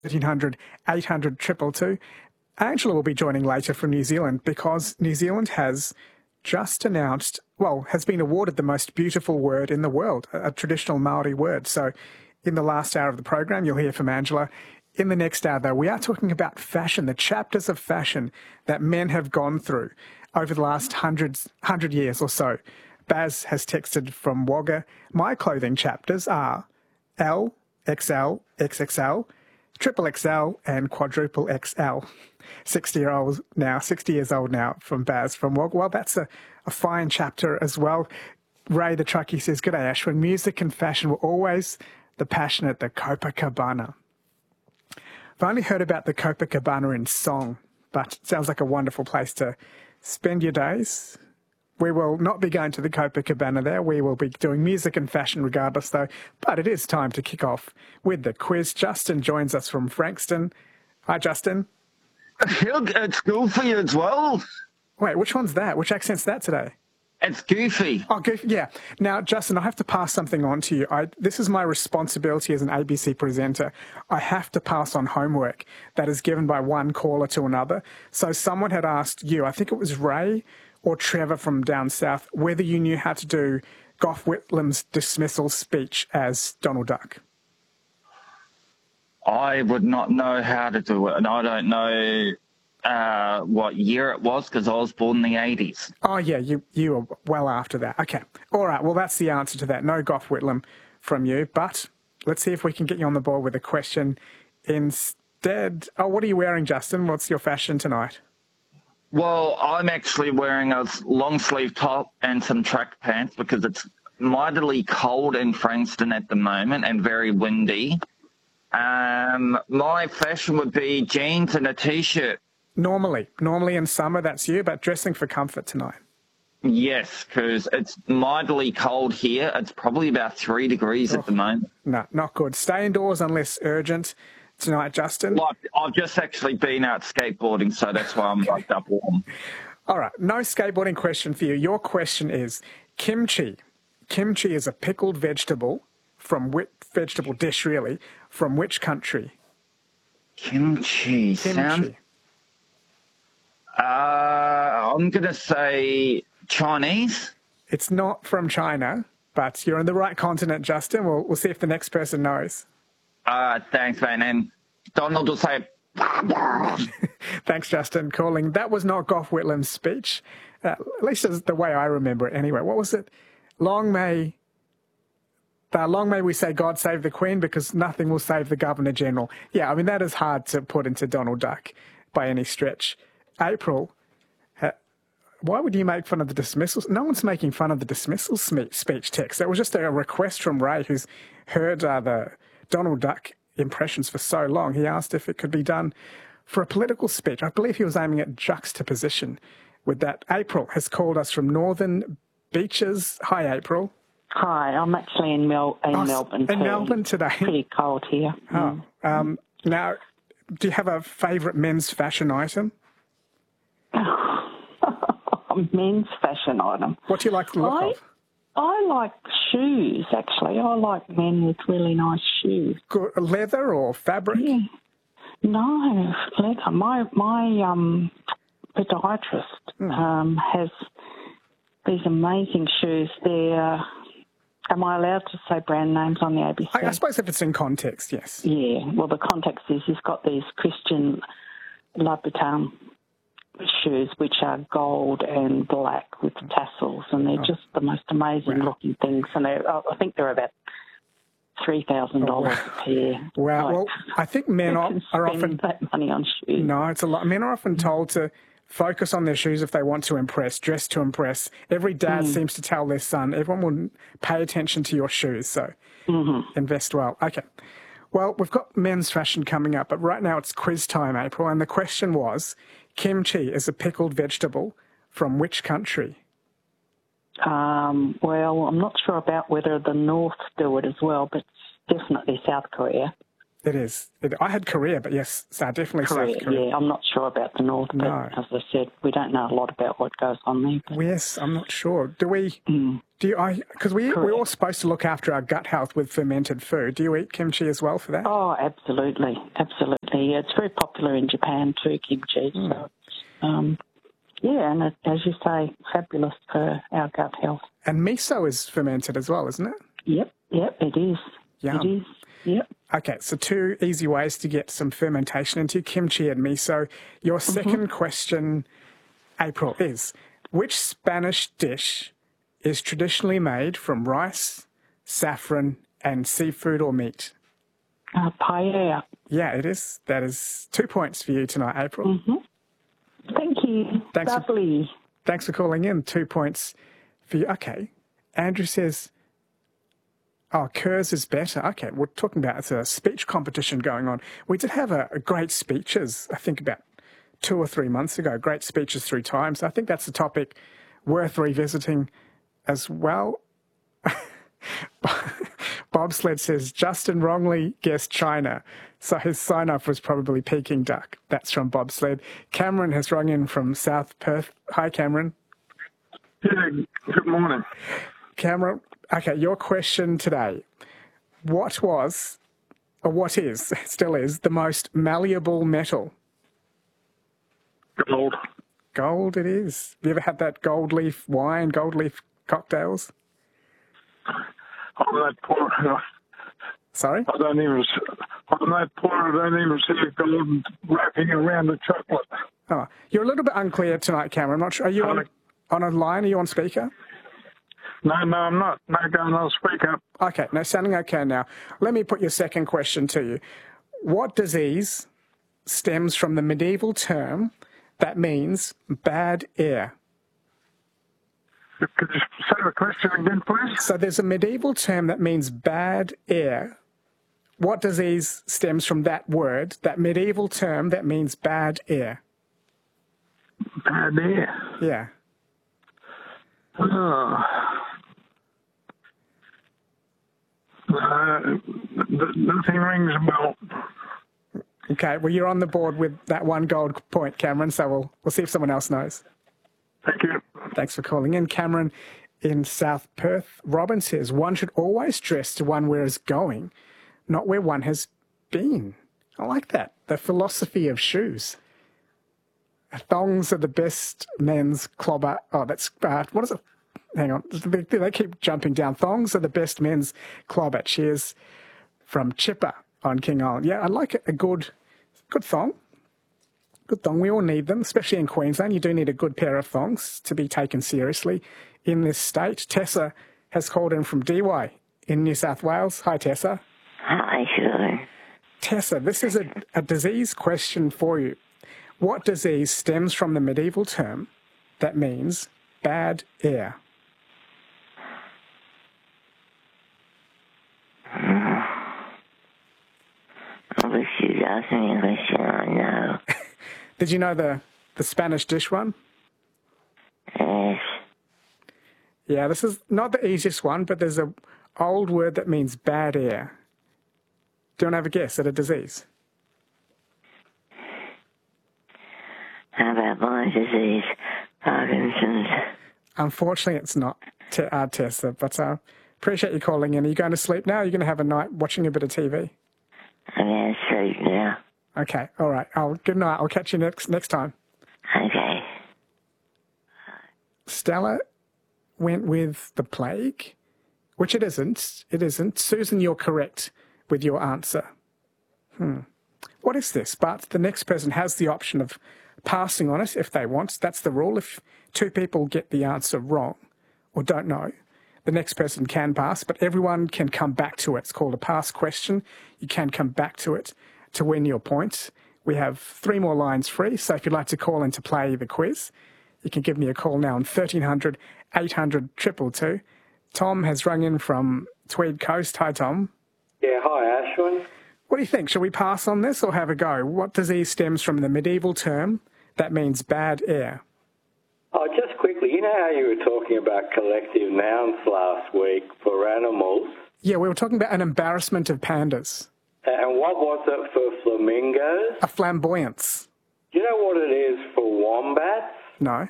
1300 800 222. Angela will be joining later from New Zealand because New Zealand has just announced, has been awarded the most beautiful word in the world, a traditional Māori word. So in the last hour of the program, you'll hear from Angela. In the next hour, though, we are talking about fashion, the chapters of fashion that men have gone through over the last 100 years or so. Baz has texted from Wagga, my clothing chapters are L, XL, XXL, triple XL and quadruple XL. 60 years old now from Baz from Wagga. Well, that's a fine chapter as well. Ray the truckie says, "G'day Ashwin, music and fashion were always the passion at the Copacabana." I've only heard about the Copacabana in song, but it sounds like a wonderful place to spend your days. We will not be going to the Copacabana there. We will be doing music and fashion regardless, though. But it is time to kick off with the quiz. Justin joins us from Frankston. Hi, Justin. It's Goofy as well. Wait, which one's that? Which accent's that today? It's Goofy. Oh, Goofy, yeah. Now, Justin, I have to pass something on to you. This is my responsibility as an ABC presenter. I have to pass on homework that is given by one caller to another. So someone had asked you, I think it was Ray or Trevor from down south, whether you knew how to do Gough Whitlam's dismissal speech as Donald Duck. I would not know how to do it, and I don't know what year it was because I was born in the 80s. Oh, yeah, you were well after that. Okay. All right, well, that's the answer to that. No Gough Whitlam from you, but let's see if we can get you on the board with a question instead. Oh, what are you wearing, Justin? What's your fashion tonight? Well, I'm actually wearing a long-sleeve top and some track pants because it's mightily cold in Frankston at the moment and very windy. My fashion would be jeans and a T-shirt. Normally in summer, that's you, but dressing for comfort tonight. Yes, because it's mightily cold here. It's probably about 3 degrees at the moment. No, not good. Stay indoors unless urgent tonight, Justin. Like, I've just actually been out skateboarding, so that's why I'm wrapped up warm. All right, no skateboarding question for you. Your question is kimchi. Kimchi is a pickled vegetable vegetable dish, really, from which country? Kimchi. I'm going to say Chinese. It's not from China, but you're on the right continent, Justin. We'll see if the next person knows. Thanks, man. And Donald will say... Thanks, Justin, calling. That was not Gough Whitlam's speech, at least as the way I remember it anyway. What was it? Long may we say God save the Queen because nothing will save the Governor-General. Yeah, I mean, that is hard to put into Donald Duck by any stretch. April, why would you make fun of the dismissals? No one's making fun of the dismissal speech text. That was just a request from Ray, who's heard the Donald Duck impressions for so long. He asked if it could be done for a political speech. I believe he was aiming at juxtaposition with that. April has called us from Northern Beaches. Hi, April. Hi, I'm actually in Melbourne. In Melbourne today. Pretty cold here. Oh, now, do you have a favourite men's fashion item? Men's fashion item. What do you like the look of? I like shoes, actually. I like men with really nice shoes. Good. Leather or fabric? Yeah. No, leather. My podiatrist has these amazing shoes. They're... Am I allowed to say brand names on the ABC? I suppose if it's in context, yes. Yeah, well, the context is he's got these Christian Louboutin shoes, which are gold and black with tassels, and they're just the most amazing looking things. And I think they're about $3,000 a pair. Wow. Like, well, I think men are often... that money on shoes. No, it's a lot. Men are often told to focus on their shoes if they want to impress, dress to impress. Every dad seems to tell their son, everyone will pay attention to your shoes, so invest well. Okay. Well, we've got men's fashion coming up, but right now it's quiz time, April, and the question was, kimchi is a pickled vegetable from which country? Well, I'm not sure about whether the North do it as well, but it's definitely South Korea. It is. I had Korea, but yes, definitely Korea, South Korea. yeah. I'm not sure about the north, but as I said, we don't know a lot about what goes on there. But... Yes, I'm not sure. Do we? Because we're all supposed to look after our gut health with fermented food. Do you eat kimchi as well for that? Oh, absolutely, absolutely. It's very popular in Japan too, kimchi. So, yeah, and as you say, fabulous for our gut health. And miso is fermented as well, isn't it? Yep, it is. Yum. It is. Yep. Okay, so 2 easy ways to get some fermentation into kimchi and miso. Your second question, April, is which Spanish dish is traditionally made from rice, saffron, and seafood or meat? Paella. Yeah, it is. That is 2 points for you tonight, April. Thank you. Lovely. Thanks for calling in. 2 points for you. Okay. Andrew says, Kurz is better. Okay, we're talking about it's a speech competition going on. We did have a great speeches, I think about 2 or 3 months ago, great speeches 3 times. I think that's a topic worth revisiting as well. Bobsled says, Justin wrongly guessed China, so his sign-off was probably Peking duck. That's from Bobsled. Cameron has rung in from South Perth. Hi, Cameron. Yeah, good morning. Cameron, okay, your question today. What is, still is, the most malleable metal? Gold. Gold it is. Have you ever had that gold leaf wine, gold leaf cocktails? On that poor, Sorry? on that poor, I don't even see gold wrapping around the chocolate. Oh, you're a little bit unclear tonight, Cameron. I'm not sure. Are you on a line? Are you on speaker? No, I'm not. No, going on speaker. Okay, no, sounding okay now. Let me put your second question to you. What disease stems from the medieval term that means bad air? Could you say the question again, please? So there's a medieval term that means bad air. What disease stems from that word, that medieval term that means bad air? Bad air. Yeah. Nothing rings a bell. Okay, well, you're on the board with that 1 gold point, Cameron, so we'll see if someone else knows. Thank you. Thanks for calling in, Cameron, in South Perth. Robin says, one should always dress to one where is going, not where one has been. I like that. The philosophy of shoes. Thongs are the best men's clobber. Oh, that's, what is it? Hang on. They keep jumping down. Thongs are the best men's clobber. Cheers from Chipper on King Island. Yeah, I like it. A good thong. Good thong. We all need them, especially in Queensland. You do need a good pair of thongs to be taken seriously in this state. Tessa has called in from DY in New South Wales. Hi, Tessa. Hi, sure. Tessa, this is a disease question for you. What disease stems from the medieval term that means bad air? I wish you'd ask me a question I know. Did you know the Spanish dish one? Yes. Yeah, this is not the easiest one, but there's an old word that means bad air. Do you want to have a guess at a disease? How about my disease, Parkinson's? Unfortunately, it's not, Tessa, but appreciate you calling in. Are you going to sleep now? Or are you going to have a night watching a bit of TV? I'm going to sleep now. Okay, all right. Good night. I'll catch you next time. Okay. Stella went with the plague, which it isn't. It isn't. Susan, you're correct with your answer. What is this? But the next person has the option of passing on it if they want. That's the rule. If 2 people get the answer wrong or don't know, the next person can pass, but everyone can come back to it. It's called a pass question. You can come back to it to win your points. We have 3 more lines free, so if you'd like to call in to play the quiz, you can give me a call now on 1300 800 222. Tom has rung in from Tweed Coast. Hi, Tom. Yeah, hi, Ashwin. What do you think? Shall we pass on this or have a go? What disease stems from the medieval term that means bad air? Oh, just quickly, you know how you were talking about collective nouns last week for animals? Yeah, we were talking about an embarrassment of pandas. And what was it for flamingos? A flamboyance. Do you know what it is for wombats? No.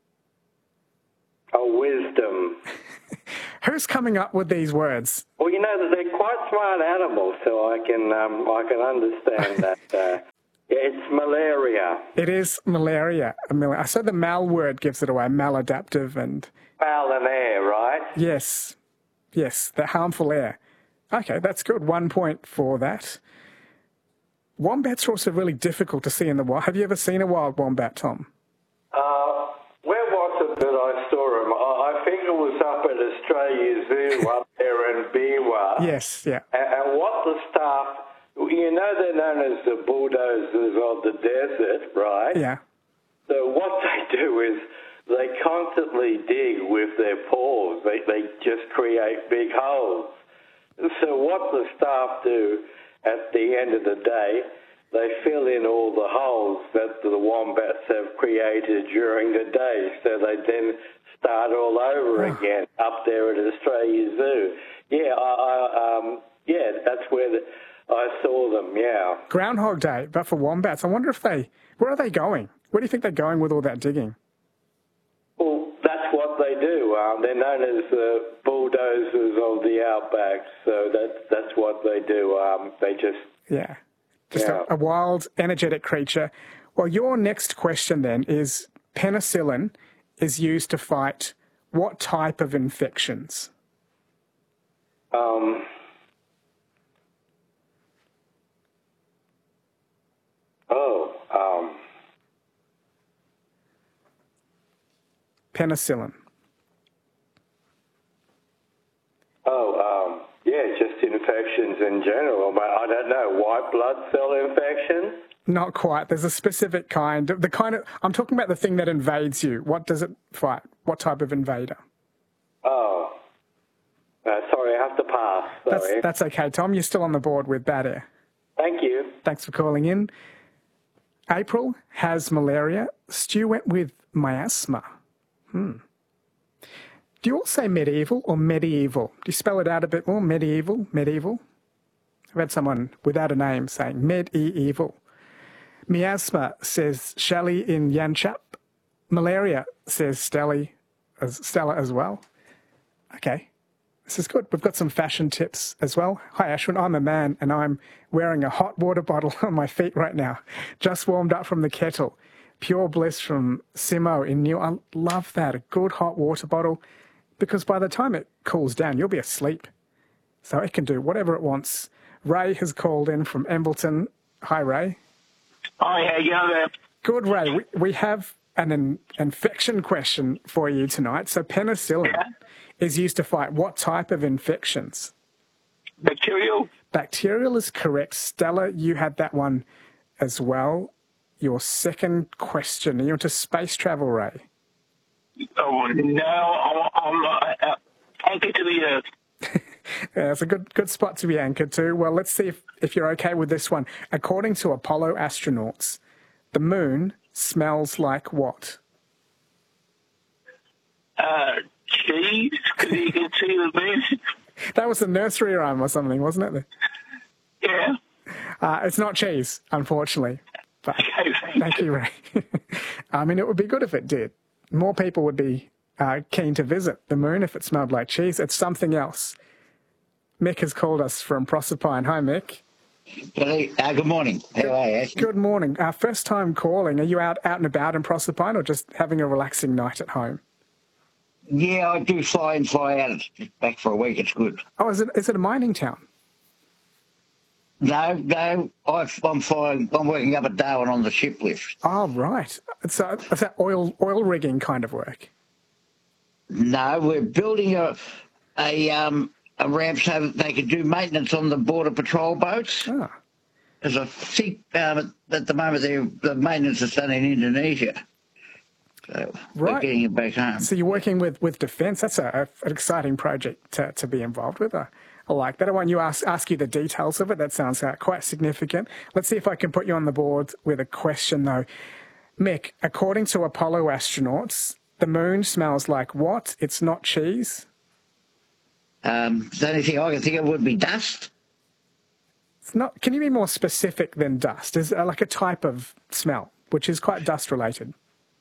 A wisdom. Who's coming up with these words? Well, you know, they're quite smart animals, so I can understand that. It's malaria. It is malaria. So the mal word gives it away, maladaptive and... Mal and air, right? Yes, the harmful air. Okay, that's good. 1 point for that. Wombats are also really difficult to see in the wild. Have you ever seen a wild wombat, Tom? Where was it that I saw him? I think it was up at Australia Zoo up there in Biwa. Yes, yeah. And what the staff, you know, they're known as the bulldozers of the desert, right? Yeah. So what they do is they constantly dig with their paws. They just create big holes. So what the staff do at the end of the day, they fill in all the holes that the wombats have created during the day, so they then start all over again up there at Australia Zoo. Yeah, that's where I saw them, yeah. Groundhog Day, but for wombats. I wonder where are they going? Where do you think they're going with all that digging? Well, that's what they do. They're known as the bulldozers of the outback, so that's what they do. They just... Yeah. Just a wild, energetic creature. Well, your next question then is penicillin is used to fight what type of infections? Penicillin. Just infections in general. I don't know, white blood cell infections? Not quite. There's a specific kind. I'm talking about the thing that invades you. What does it fight? What type of invader? Sorry, I have to pass. Sorry. That's okay, Tom. You're still on the board with bad air. Thank you. Thanks for calling in. April has malaria. Stu went with miasma. Do you all say medieval or medieval? Do you spell it out a bit more? Medieval? I've had someone without a name saying medieval. Miasma says Shelley in Yanchap. Malaria says Stella as well. Okay, this is good. We've got some fashion tips as well. Hi, Ashwin. I'm a man and I'm wearing a hot water bottle on my feet right now. Just warmed up from the kettle. Pure bliss from Simo in New. I love that. A good hot water bottle. Because by the time it cools down, you'll be asleep. So it can do whatever it wants. Ray has called in from Embleton. Hi, Ray. Hi, how you going? Good, Ray. We have an infection question for you tonight. So penicillin is used to fight what type of infections? Bacterial. Bacterial is correct. Stella, you had that one as well. Your second question. Are you into space travel, Ray? Oh, no, I'm anchored to the earth. Yeah, it's a good spot to be anchored to. Well, let's see if you're okay with this one. According to Apollo astronauts, the moon smells like what? Cheese, because you can see the moon. That was a nursery rhyme or something, wasn't it? Yeah. It's not cheese, unfortunately. But Okay, thank you, Ray. I mean, it would be good if it did. More people would be keen to visit the moon if it smelled like cheese. It's something else. Mick has called us from Proserpine. Hi, Mick. Good morning. How are you? Good morning. First time calling. Are you out and about in Proserpine or just having a relaxing night at home? Yeah, I do fly in, fly out. It's just back for a week. It's good. Oh, is it a mining town? No. I'm flying. I'm working up at Darwin on the ship lift. Oh, right. So is that oil rigging kind of work? No, we're building a ramp so that they can do maintenance on the border patrol boats. Ah. Because I think at the moment the maintenance is done in Indonesia. So we're getting it back home. So you're working with Defence. That's an exciting project to be involved with. I like that. I want you ask you the details of it. That sounds quite significant. Let's see if I can put you on the board with a question, though. Mick, according to Apollo astronauts, the moon smells like what? It's not cheese? The only thing I can think of would be dust. It's not. Can you be more specific than dust? Is like a type of smell, which is quite dust related.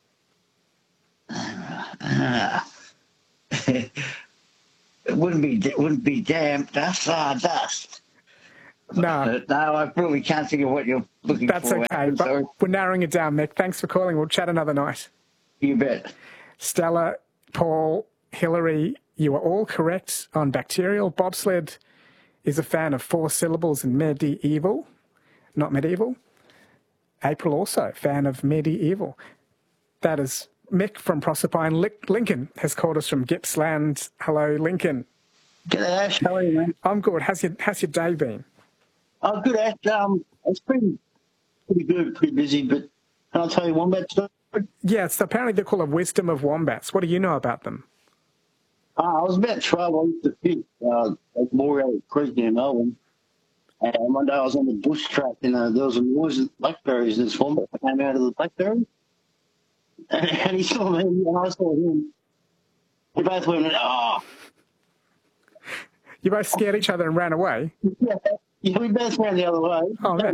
It wouldn't be damp dust. Dust. No, I really can't think of what you're looking for. That's okay, but we're narrowing it down, Mick. Thanks for calling. We'll chat another night. You bet. Stella, Paul, Hillary, you are all correct on bacterial. Bobsled is a fan of 4 syllables and medieval, not medieval. April also, fan of medieval. That is Mick from Proserpine. Lincoln has called us from Gippsland. Hello, Lincoln. G'day, Ash. How are you, man? I'm good. How's your day been? Oh, good, Ash. It's been pretty good, pretty busy, but can I tell you Wombat story? Yeah, it's apparently they're called a wisdom of wombats. What do you know about them? I was about 12. I used to fish at Moreau Creek near Melbourne. And one day I was on the bush track and there was a noise of blackberries and this wombat came out of the blackberry. And he saw me and I saw him. We both went, oh! You both scared each other and ran away? Yeah, we both ran the other way. Oh, man.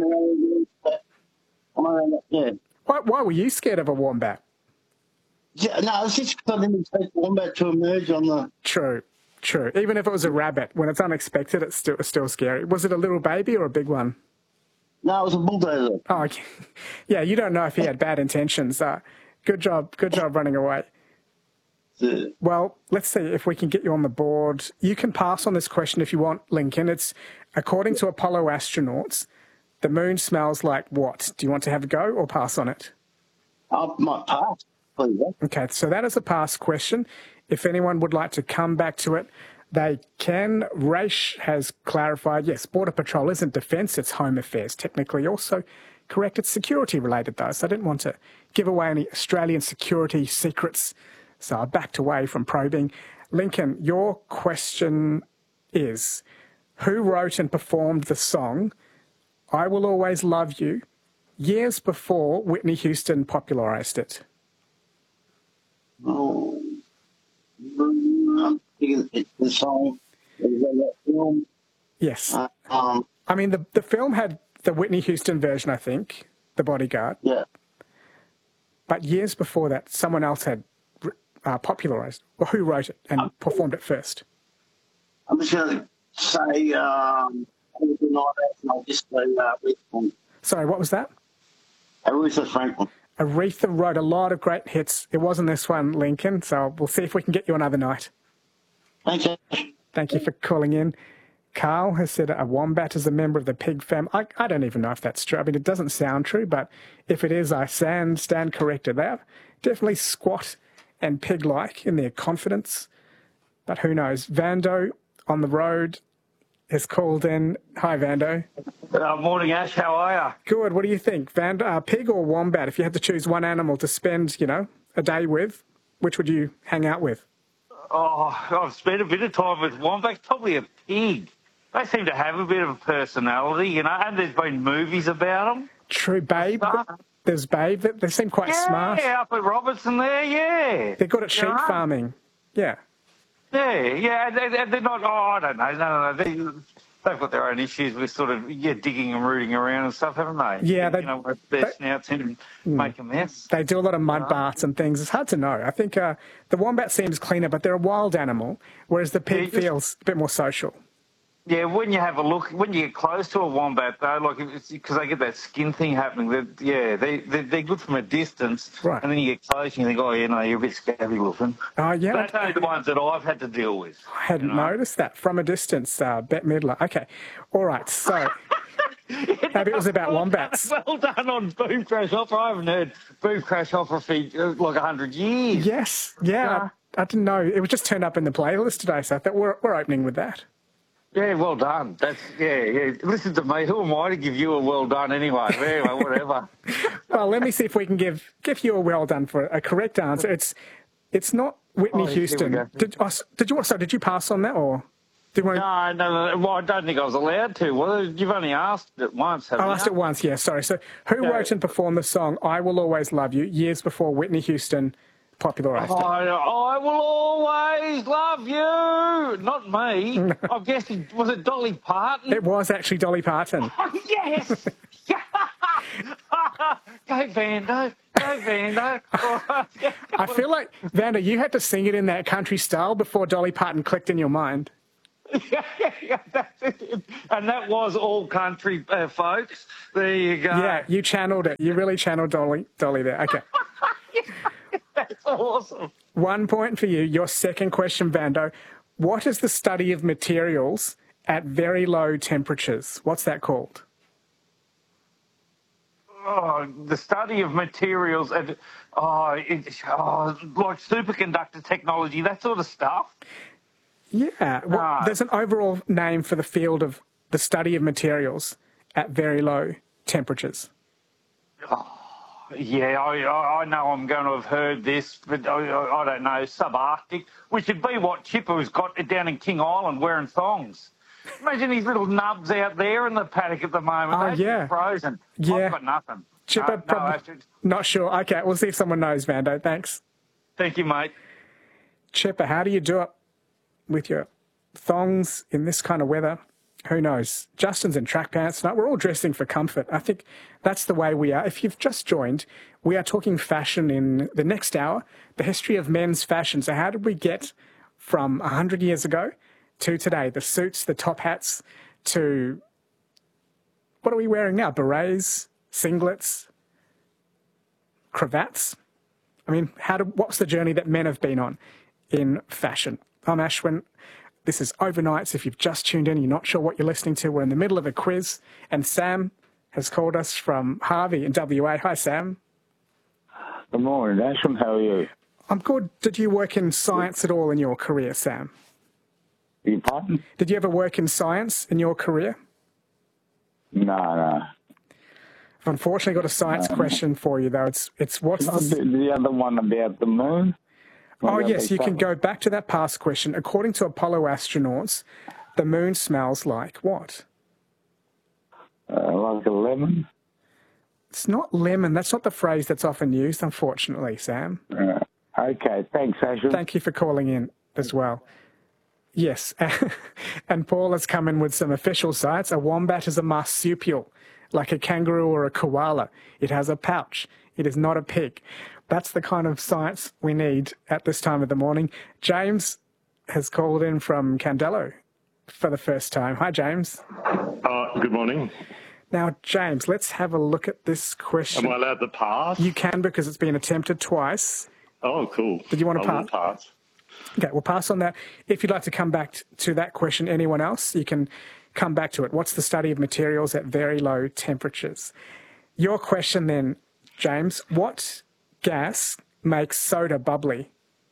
Yeah. Why were you scared of a wombat? Yeah, no, it's just because I didn't expect the wombat to emerge on the... True. Even if it was a rabbit, when it's unexpected, it's still scary. Was it a little baby or a big one? No, it was a bulldozer. Oh, okay. Yeah, you don't know if he had bad intentions. Good job running away. Yeah. Well, let's see if we can get you on the board. You can pass on this question if you want, Lincoln. It's, according to Apollo astronauts, the moon smells like what? Do you want to have a go or pass on it? I might pass, please. Okay, so that is a pass question. If anyone would like to come back to it, they can. Raish has clarified, yes, Border Patrol isn't defence, it's Home Affairs. Technically also correct, it's security related though, so I didn't want to give away any Australian security secrets. So I backed away from probing. Lincoln, your question is, who wrote and performed the song I Will Always Love You years before Whitney Houston popularised it? Oh, I'm thinking it's the song. Is that film? Yes. I mean, the film had the Whitney Houston version, I think, The Bodyguard. Yeah. But years before that, someone else had popularised. Well, who wrote it and performed it first? I'm just going to say, I'll just say Aretha. Sorry, what was that? Aretha Franklin. Aretha wrote a lot of great hits. It wasn't this one, Lincoln, so we'll see if we can get you another night. Thank you. Thank you for calling in. Carl has said a wombat is a member of the pig family. I don't even know if that's true. I mean, it doesn't sound true, but if it is, I stand corrected. They are definitely squat and pig-like in their confidence, but who knows? Vando on the road has called in. Hi, Vando. Morning, Ash. How are you? Good. What do you think? Pig or wombat? If you had to choose one animal to spend, a day with, which would you hang out with? Oh, I've spent a bit of time with wombats, probably a pig. They seem to have a bit of a personality, and there's been movies about them. True, Babe. There's Babe. They seem quite smart. Yeah, up at Robertson there, yeah. They're good at sheep farming. Yeah. Yeah, they're not, I don't know. No. They've got their own issues with sort of, digging and rooting around and stuff, haven't they? Yeah. Their snouts in and make a mess. They do a lot of mud baths and things. It's hard to know. I think the wombat seems cleaner, but they're a wild animal, whereas the pig feels a bit more social. Yeah, when you have a look, when you get close to a wombat, though, because they get that skin thing happening, they're good from a distance. Right. And then you get close and you think, you're a bit scabby looking. Oh, yeah. That's only the ones that I've had to deal with. I hadn't noticed that. From a distance, Bette Midler. Okay. All right, so maybe it was about wombats. Well done on Boom Crash Opera. I haven't heard Boom Crash Opera for 100 years. Yes, yeah. I didn't know. It was just turned up in the playlist today, so I thought we're opening with that. Yeah, well done. That's Listen to me. Who am I to give you a well done anyway? Anyway, whatever. Well, let me see if we can give you a well done for a correct answer. It's not Whitney Houston. Did you pass on that or? No. Well, I don't think I was allowed to. Well, you've only asked it once, haven't you? I asked it once. Yeah. Sorry. So, who wrote and performed the song "I Will Always Love You" years before Whitney Houston popularised it. I will always love you. Not me. I'm guessing, was it Dolly Parton? It was actually Dolly Parton. Oh, yes! Go Vando. Go Vando. I feel like, Vanda, you had to sing it in that country style before Dolly Parton clicked in your mind. Yeah, that's it. And that was all country, folks. There you go. Yeah, you channeled it. You really channeled Dolly there. Okay. That's awesome. 1 point for you. Your second question, Vando. What is the study of materials at very low temperatures? What's that called? Oh, the study of materials and like superconductor technology, that sort of stuff. Yeah. Well, there's an overall name for the field of the study of materials at very low temperatures. Yeah, I know I'm going to have heard this, but I don't know, subarctic, which would be what Chipper's got down in King Island wearing thongs. Imagine these little nubs out there in the paddock at the moment. Oh, yeah. Frozen. Yeah. I've got nothing. Chipper, not sure. Okay, we'll see if someone knows, Vando. Thanks. Thank you, mate. Chipper, how do you do it with your thongs in this kind of weather? Who knows? Justin's in track pants tonight. We're all dressing for comfort. I think that's the way we are. If you've just joined, we are talking fashion in the next hour, the history of men's fashion. So how did we get from 100 years ago to today? The suits, the top hats, to what are we wearing now? Berets, singlets, cravats. I mean, what's the journey that men have been on in fashion? I'm Ashwin. This is Overnights. If you've just tuned in, you're not sure what you're listening to, we're in the middle of a quiz, and Sam has called us from Harvey in WA. Hi, Sam. Good morning, Ashwin. How are you? I'm good. Did you work in science at all in your career, Sam? You pardon? Did you ever work in science in your career? No. I've unfortunately got a science question for you, though. It's what's the other one about the moon? Oh, yes, you can go back to that past question. According to Apollo astronauts, the moon smells like what? Like a lemon? It's not lemon. That's not the phrase that's often used, unfortunately, Sam. Okay, thanks, Ashwin. Thank you for calling in as well. Yes, and Paul has come in with some official science. A wombat is a marsupial, like a kangaroo or a koala. It has a pouch. It is not a pig. That's the kind of science we need at this time of the morning. James has called in from Candelo for the first time. Hi, James. Good morning. Now, James, let's have a look at this question. Am I allowed to pass? You can, because it's been attempted twice. Oh, cool. Did you want to pass? Pass. Okay, we'll pass on that. If you'd like to come back to that question, anyone else, you can come back to it. What's the study of materials at very low temperatures? Your question then, James, what gas makes soda bubbly?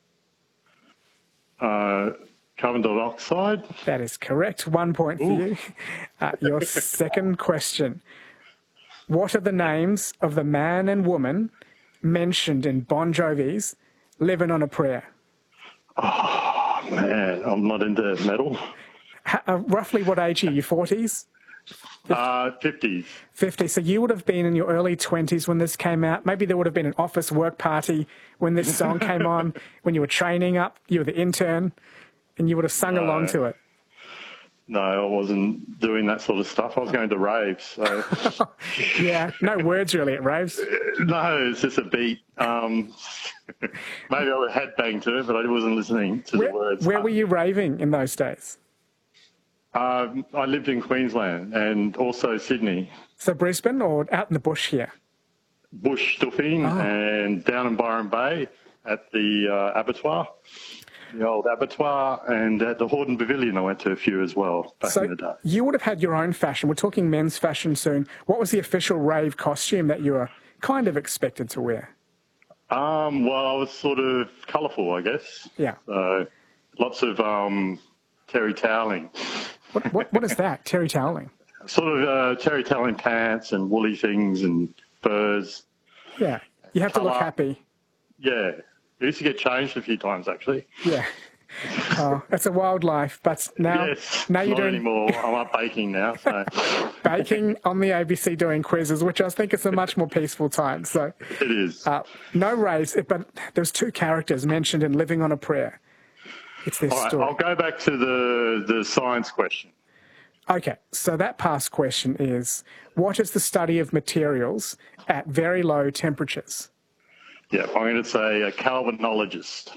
Carbon dioxide. That is correct. 1 point for you. Your second question. What are the names of the man and woman mentioned in Bon Jovi's Living on a Prayer? Oh, man, I'm not into metal. Roughly what age are you, 40s? 50s. 50. So you would have been in your early 20s when this came out. Maybe there would have been an office work party when this song came on, when you were training up, you were the intern, and you would have sung along to it. No, I wasn't doing that sort of stuff. I was going to raves. So. Yeah, no words really at raves. No, it's just a beat. Maybe I had bang to it, but I wasn't listening to the words. Where were you raving in those days? I lived in Queensland and also Sydney. So Brisbane or out in the bush here? Bush stuffing and down in Byron Bay at the abattoir. The old abattoir, and at the Hordern Pavilion I went to a few as well back in the day. You would have had your own fashion. We're talking men's fashion soon. What was the official rave costume that you were kind of expected to wear? Well, I was sort of colourful, I guess. Yeah. So lots of terry toweling. What is that, terry toweling? Sort of terry toweling pants and woolly things and furs. Yeah. You have to look happy. Yeah. I used to get changed a few times, actually. Yeah. It's a wildlife, but now, Yes, now you're not doing anymore. I'm up baking now. So. baking on the ABC doing quizzes, which I think is a much more peaceful time. So It is. no race, but there's two characters mentioned in Living on a Prayer. It's this All right, story. I'll go back to the science question. Okay, so that past question is, what is the study of materials at very low temperatures? Yeah, I'm going to say a Calvinologist.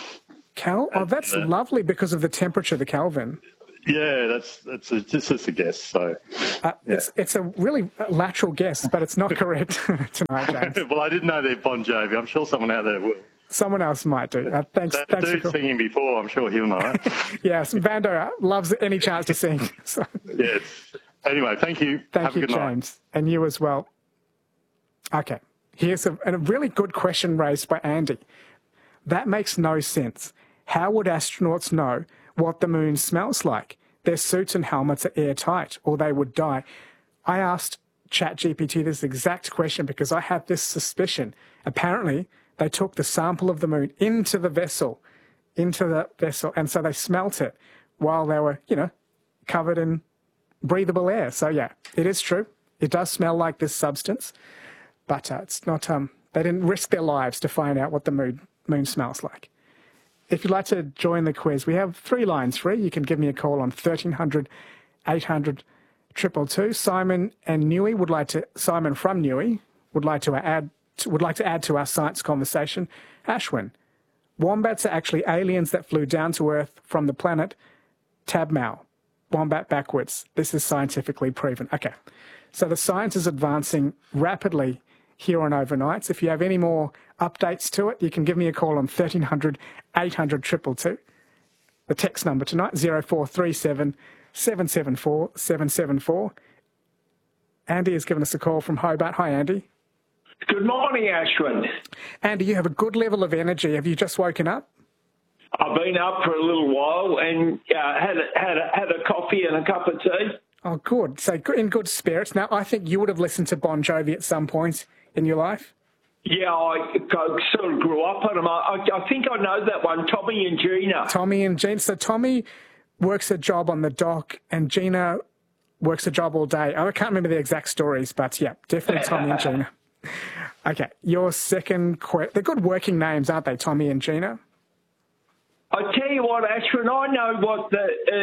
That's lovely because of the temperature, the Kelvin. Yeah, that's just a guess. So it's a really lateral guess, but it's not correct tonight, James. Well, I didn't know they're Bon Jovi. I'm sure someone out there will. Someone else might do. Thanks. That dude's singing before. I'm sure he'll know it. Yes, Vando loves any chance to sing. So. Yes. Anyway, thank you. Thank you, Have a good James, and you as well. Okay, here's a really good question raised by Andy. That makes no sense. How would astronauts know what the moon smells like? Their suits and helmets are airtight, or they would die. I asked ChatGPT this exact question because I have this suspicion. Apparently, they took the sample of the moon into the vessel, and so they smelt it while they were, covered in breathable air. So, yeah, it is true. It does smell like this substance, but it's not. They didn't risk their lives to find out what the moon smells like. If you'd like to join the quiz, we have 3 lines free. You can give me a call on 1300 800 222. Simon from Newey would like to add to our science conversation. Ashwin, wombats are actually aliens that flew down to Earth from the planet Tabmau. Wombat backwards. This is scientifically proven. Okay, so the science is advancing rapidly here on Overnights. If you have any more updates to it, you can give me a call on 1300 800 222. The text number tonight, 0437 774 774. Andy has given us a call from Hobart. Hi, Andy. Good morning, Ashwin. Andy, you have a good level of energy. Have you just woken up? I've been up for a little while and had a coffee and a cup of tea. Oh, good. So in good spirits. Now, I think you would have listened to Bon Jovi at some point in your life. Yeah, I sort of grew up on them. I think I know that one, Tommy and Gina. Tommy and Gina. So Tommy works a job on the dock and Gina works a job all day. I can't remember the exact stories, but yeah, definitely Tommy and Gina. Okay, your second question. They're good working names, aren't they, Tommy and Gina? I tell you what, Ashwin, I know what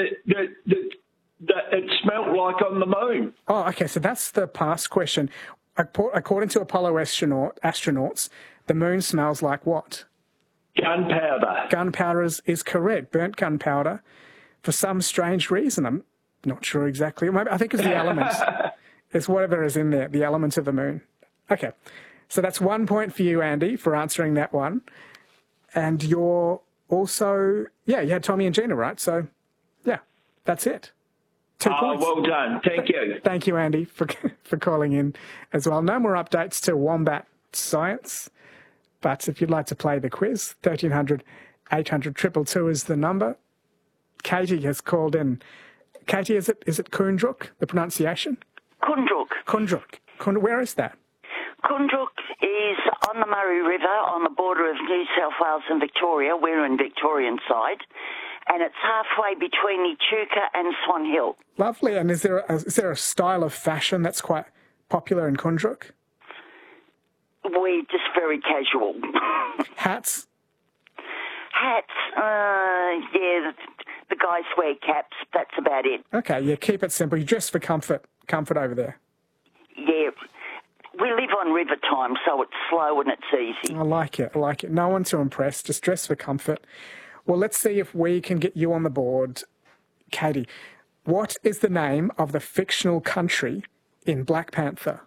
it smelt like on the moon. Oh, okay, so that's the past question. According to Apollo astronauts, the moon smells like what? Gunpowder. Gunpowder is correct. Burnt gunpowder. For some strange reason, I'm not sure exactly. Maybe, I think it's the elements. It's whatever is in there, the elements of the moon. Okay, so that's 1 point for you, Andy, for answering that one. And you're also, you had Tommy and Gina, right? So, yeah, that's it. 2 points. Well done. Thank you. Thank you, Andy, for calling in as well. No more updates to Wombat Science, but if you'd like to play the quiz, 1300 800 222 is the number. Katie has called in. Katie, is it Kundruk, the pronunciation? Kundruk. Where is that? Kundruk is on the Murray River on the border of New South Wales and Victoria. We're in Victorian side. And it's halfway between Echuca and Swan Hill. Lovely. And is there a style of fashion that's quite popular in Kundruk? We're just very casual. Hats? Yeah, the guys wear caps. That's about it. Okay, yeah, keep it simple. You dress for comfort over there. Yeah. We live on river time, so it's slow and it's easy. I like it. No one to impress. Just dress for comfort. Well, let's see if we can get you on the board. Katie, what is the name of the fictional country in Black Panther?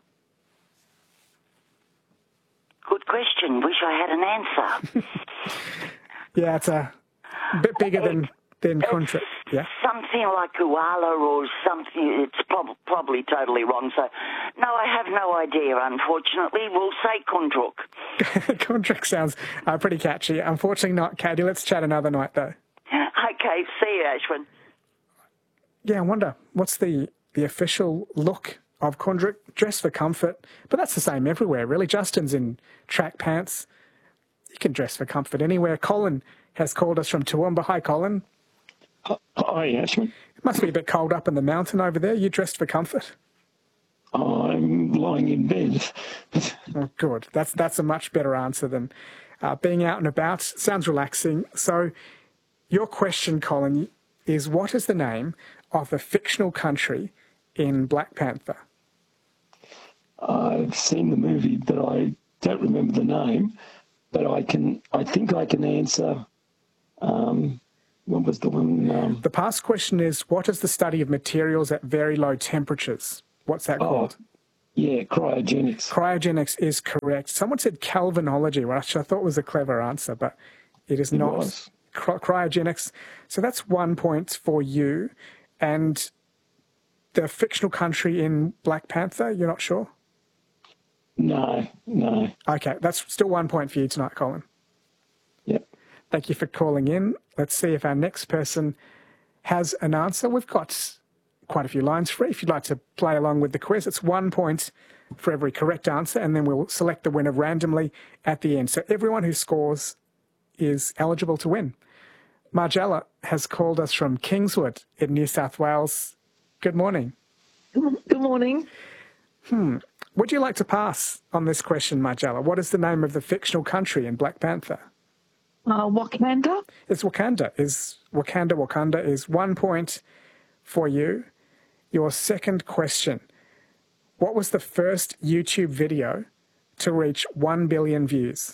Good question. Wish I had an answer. Yeah, it's a bit bigger than Kundruk. Yeah. Something like Koala or something. It's probably totally wrong. So, no, I have no idea, unfortunately. We'll say Kundruk. Kundruk sounds pretty catchy. Unfortunately not, Katie. Let's chat another night, though. Okay, see you, Ashwin. Yeah, I wonder, what's the official look of Kundruk? Dress for comfort. But that's the same everywhere, really. Justin's in track pants. You can dress for comfort anywhere. Colin has called us from Toowoomba. Hi, Colin. Hi, Ashman. It must be a bit cold up in the mountain over there. You dressed for comfort? I'm lying in bed. Oh, good. That's a much better answer than being out and about. Sounds relaxing. So your question, Colin, is what is the name of the fictional country in Black Panther? I've seen the movie, but I don't remember the name. But I think I can answer. What was the one? The past question is, what is the study of materials at very low temperatures? What's that called? Yeah, cryogenics. Cryogenics is correct. Someone said Kelvinology, which I thought was a clever answer, but it is not. Cryogenics. So that's 1 point for you. And the fictional country in Black Panther, you're not sure? No. Okay, that's still 1 point for you tonight, Colin. Yep. Thank you for calling in. Let's see if our next person has an answer. We've got quite a few lines free. If you'd like to play along with the quiz, it's 1 point for every correct answer, and then we'll select the winner randomly at the end. So everyone who scores is eligible to win. Margella has called us from Kingswood in New South Wales. Good morning. Good morning. Would you like to pass on this question, Margella? What is the name of the fictional country in Black Panther? Wakanda? It's Wakanda. Wakanda is 1 point for you. Your second question. What was the first YouTube video to reach 1 billion views?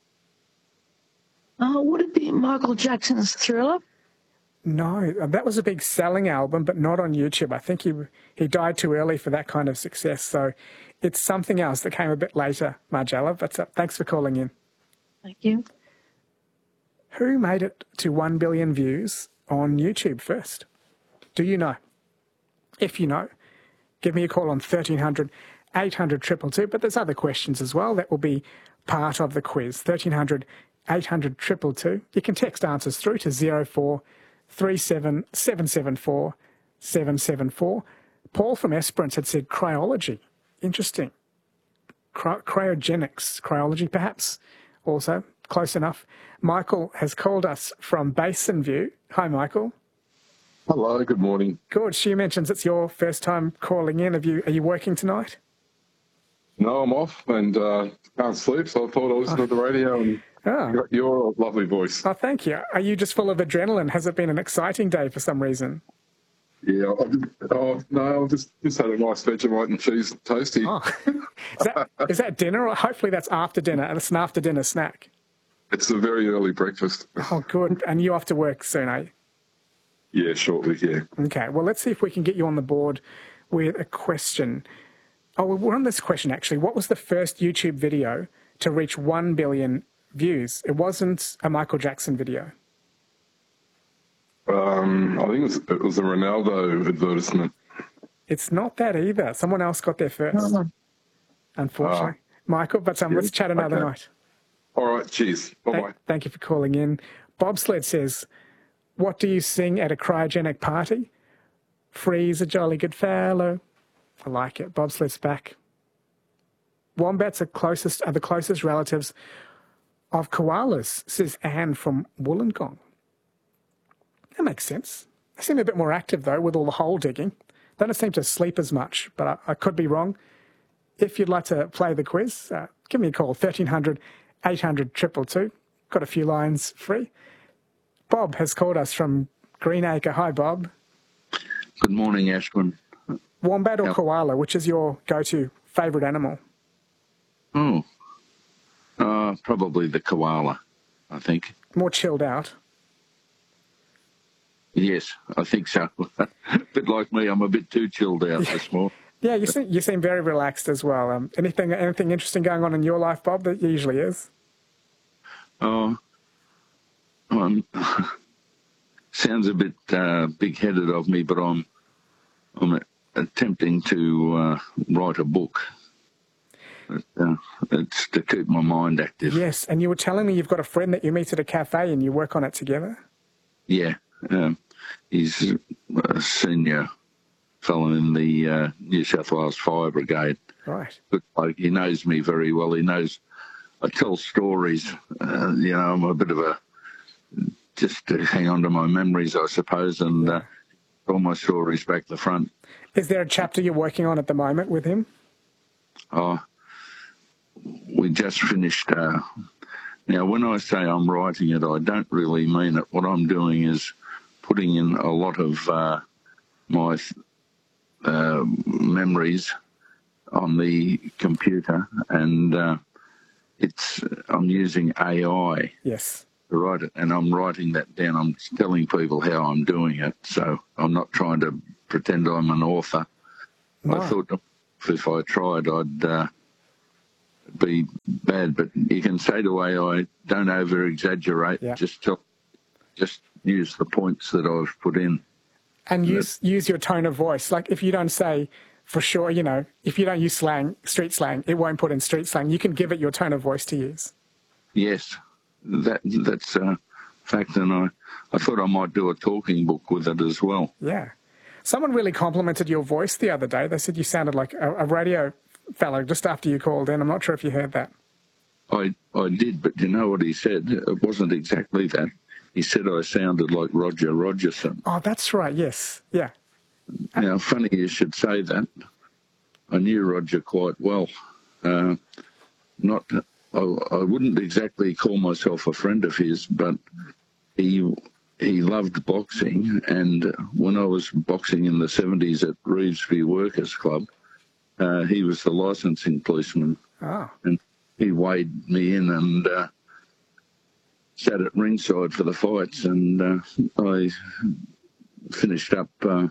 Would it be Michael Jackson's Thriller? No, that was a big selling album, but not on YouTube. I think he died too early for that kind of success. So it's something else that came a bit later, Margella. But thanks for calling in. Thank you. Who made it to 1 billion views on YouTube first? Do you know? If you know, give me a call on 1300 800 222. But there's other questions as well that will be part of the quiz. 1300 800 222. You can text answers through to 0437 774 774. Paul from Esperance had said cryology. Interesting. Cryogenics. Cryology, perhaps. Also, close enough. Michael has called us from Basin View. Hi, Michael. Hello, good morning. Good. She mentions it's your first time calling in. Are you working tonight? No, I'm off and can't sleep, so I thought I'd listen to the radio and your lovely voice. Oh, thank you. Are you just full of adrenaline? Has it been an exciting day for some reason? Yeah, I've just had a nice Vegemite and cheese toasty. Oh. Is that dinner? Or hopefully that's after dinner, and it's an after dinner snack. It's a very early breakfast. Oh, good. And you off to work soon, are you? Yeah, shortly, yeah. Okay, well, let's see if we can get you on the board with a question. Oh, well, we're on this question, actually. What was the first YouTube video to reach 1 billion views? It wasn't a Michael Jackson video. I think it was a Ronaldo advertisement. It's not that either. Someone else got there first, unfortunately. Michael, but let's chat another night. All right, cheers. Bye-bye. Thank you for calling in. Bobsled says, what do you sing at a cryogenic party? Freeze a jolly good fellow. I like it. Bobsled's back. Wombats are the closest relatives of koalas, says Anne from Wollongong. That makes sense. They seem a bit more active, though, with all the hole digging. They don't seem to sleep as much, but I could be wrong. If you'd like to play the quiz, give me a call, 1300 800 222. Got a few lines free. Bob has called us from Greenacre. Hi, Bob. Good morning, Ashwin. Wombat or koala, which is your go-to favourite animal? Probably the koala, I think. More chilled out. Yes, I think so. A bit like me, I'm a bit too chilled out this morning. Yeah, you seem very relaxed as well. Anything interesting going on in your life, Bob? That usually is. Sounds a bit big-headed of me, but I'm attempting to write a book. It's to keep my mind active. Yes, and you were telling me you've got a friend that you meet at a cafe and you work on it together. Yeah, he's a senior fellow in the New South Wales Fire Brigade. Right. But he knows me very well. He knows I tell stories. I'm a bit of a just to hang on to my memories, I suppose, and all my stories back the front. Is there a chapter you're working on at the moment with him? Oh, we just finished. Now, when I say I'm writing it, I don't really mean it. What I'm doing is putting in a lot of my memories on the computer, and I'm using AI. Yes. To write it, and I'm writing that down. I'm telling people how I'm doing it, so I'm not trying to pretend I'm an author. No. I thought if I tried, I'd be bad, but you can say the way I don't over-exaggerate. Yeah. Just use the points that I've put in. And use your tone of voice. Like if you don't say, for sure, if you don't use slang, street slang, it won't put in street slang. You can give it your tone of voice to use. Yes, that's a fact, and I thought I might do a talking book with it as well. Yeah. Someone really complimented your voice the other day. They said you sounded like a radio fellow just after you called in. I'm not sure if you heard that. I did, but you know what he said? It wasn't exactly that. He said I sounded like Roger Rogerson. Oh, that's right, yes. Yeah. Now, funny you should say that. I knew Roger quite well. I wouldn't exactly call myself a friend of his, but he loved boxing, and when I was boxing in the 70s at Revesby Workers Club, he was the licensing policeman. Oh. And he weighed me in and sat at ringside for the fights, and I finished up, it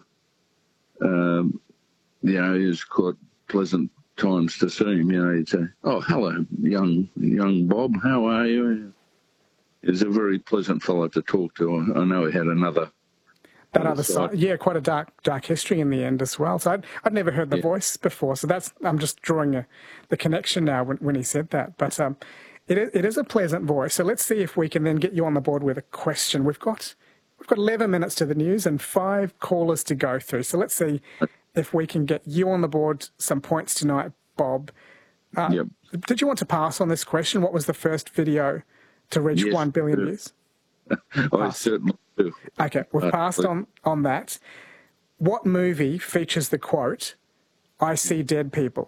was quite pleasant times to see him. He'd say, "Oh, hello, young Bob, how are you?" He was a very pleasant fellow to talk to. I know he had that other side. Yeah, quite a dark history in the end as well. So I'd never heard the voice before. So I'm just drawing the connection now when he said that. But it is a pleasant voice. So let's see if we can then get you on the board with a question. We've got 11 minutes to the news and 5 callers to go through. So let's see if we can get you on the board some points tonight, Bob. Yep. Did you want to pass on this question? What was the first video to reach 1 billion views? I certainly do. Okay, we've passed on that. What movie features the quote, "I see dead people"?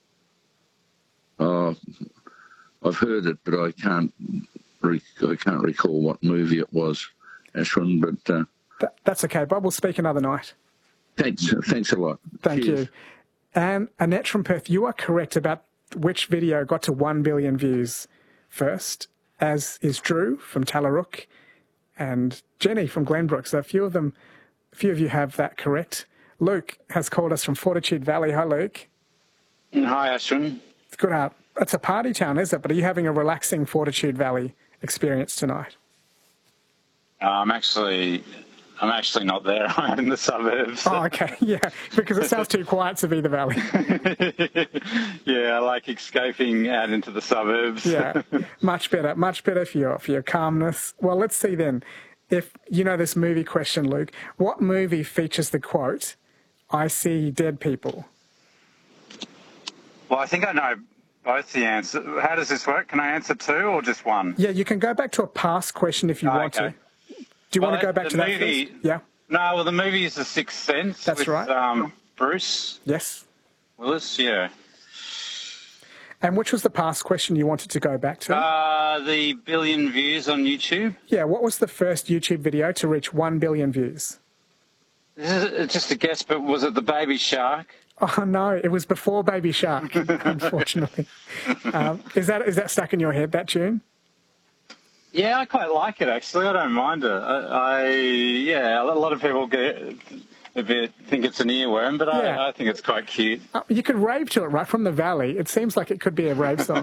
I've heard it, but I can't recall what movie it was, Ashwin. But that's okay, Bob. We'll speak another night. Thanks a lot. Thank you. And Annette from Perth, you are correct about which video got to 1 billion views first, as is Drew from Tallarook and Jenny from Glenbrook. So a few of you have that correct. Luke has called us from Fortitude Valley. Hi, Luke. Hi, Ashwin. It's good. It's a party town, is it? But are you having a relaxing Fortitude Valley experience tonight? I'm actually not there. I'm in the suburbs. Oh, okay. Yeah, because it sounds too quiet to be the valley. Yeah, I like escaping out into the suburbs. Yeah, much better for your calmness. Well, let's see then. If you know this movie question, Luke, what movie features the quote, "I see dead people"? Well, I think I know both the answers. How does this work? Can I answer 2 or just 1? Yeah, you can go back to a past question if you want to. Do you want to go back to that first? Yeah. No, well, the movie is The Sixth Sense. That's right. Bruce. Yes. Willis, yeah. And which was the past question you wanted to go back to? The 1 billion views on YouTube. Yeah, what was the first YouTube video to reach 1 billion views? This is just a guess, but was it the Baby Shark? Oh, no, it was before Baby Shark, unfortunately. Is that stuck in your head, that tune? Yeah, I quite like it, actually. I don't mind it. A lot of people think it's an earworm, but I think it's quite cute. You could rave to it right from the valley. It seems like it could be a rave song.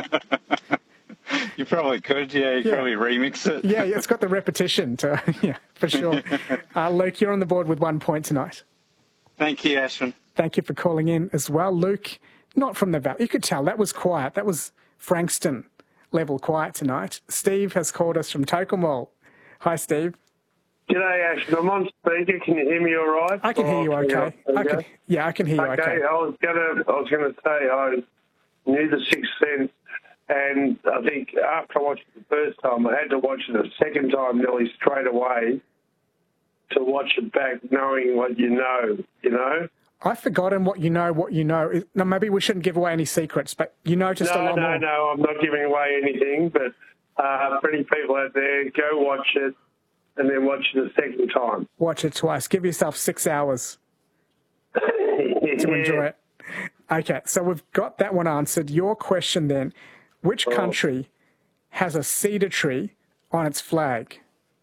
You probably could, You could probably remix it. Yeah, it's got the repetition for sure. Luke, you're on the board with 1 point tonight. Thank you, Ashwin. Thank you for calling in as well. Luke, not from the valley. You could tell that was quiet. That was Frankston level quiet tonight. Steve has called us from Tokemwell. Hi, Steve. G'day, Ashton. I'm on speaker. Can you hear me all right? I can hear you okay. I can hear you okay. I was gonna say I knew The Sixth Sense, And I think after I watched it the first time, I had to watch it a second time nearly straight away to watch it back, knowing what you know. I've forgotten what you know. No, maybe we shouldn't give away any secrets, but you know just a lot more. No, I'm not giving away anything, but for any people out there, go watch it and then watch it a second time. Watch it twice. Give yourself 6 hours to enjoy it. Okay, so we've got that one answered. Your question then, which country has a cedar tree on its flag?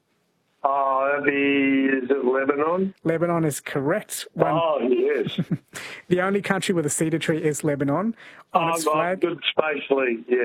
Is it Lebanon? Lebanon is correct. Yes. The only country with a cedar tree is Lebanon on its flag. Good Space League, yeah.